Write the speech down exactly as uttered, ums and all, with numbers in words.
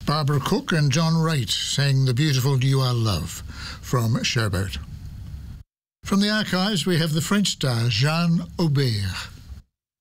Barbara Cook and John Wright sang The Beautiful You Are Love from Sherbert. From the archives, we have the French star Jeanne Aubert.